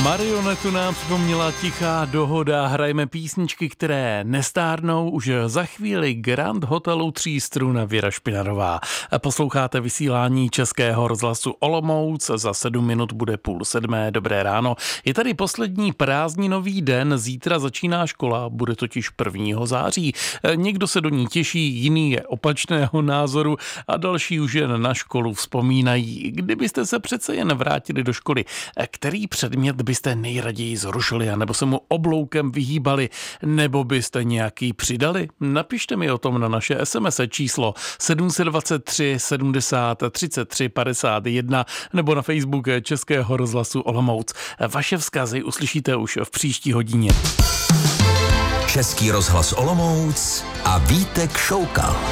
Marionetu nám připomněla Tichá dohoda. Hrajeme písničky, které nestárnou. Už za chvíli Grand Hotelu Třístruna Věra Špinarová. Posloucháte vysílání Českého rozhlasu Olomouc. Za 7 minut bude 6:30. Dobré ráno. Je tady poslední prázdninový den. Zítra začíná škola, bude totiž 1. září. Někdo se do ní těší, jiný je opačného názoru a další už jen na školu vzpomínají. Kdybyste se přece jen vrátili do školy, který předmět byste nejraději zrušili, anebo se mu obloukem vyhýbali, nebo byste nějaký přidali? Napište mi o tom na naše SMS číslo 723 70 33 51 nebo na Facebook Českého rozhlasu Olomouc. Vaše vzkazy uslyšíte už v příští hodině. Český rozhlas Olomouc a Vítek Šoukal.